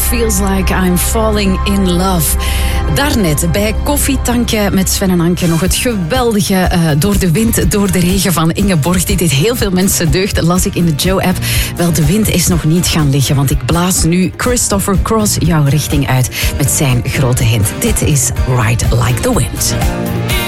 Feels Like I'm Falling in Love. Daarnet bij Koffietankje met Sven en Anke nog het geweldige Door de wind, door de regen van Ingeborg. Die deed heel veel mensen deugd, las ik in de Joe-app. Wel, de wind is nog niet gaan liggen, want ik blaas nu Christopher Cross jouw richting uit met zijn grote hint. Dit is Ride Like the Wind.